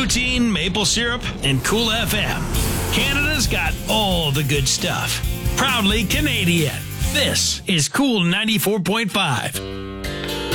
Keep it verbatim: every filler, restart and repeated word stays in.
poutine, maple syrup, and Cool F M. Canada's got all the good stuff. Proudly Canadian. This is Cool ninety-four point five.